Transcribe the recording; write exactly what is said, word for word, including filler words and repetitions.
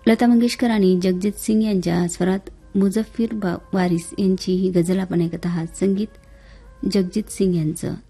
लता मंगेशकर आणि जगजीत सिंग यांच्या स्वरात मुझफ्फर वारिस यांची ही गझल आपण ऐकत आहात. संगीत जगजीत सिंग यांचं.